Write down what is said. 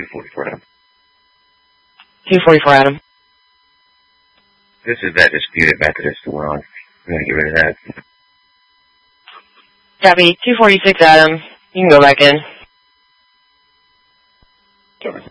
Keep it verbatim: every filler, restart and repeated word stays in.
two forty-four, Adam. two forty-four, Adam. This is that disputed Methodist we're on. We're going to get rid of that. Copy. two forty-six, Adam. You can go back in. Sorry.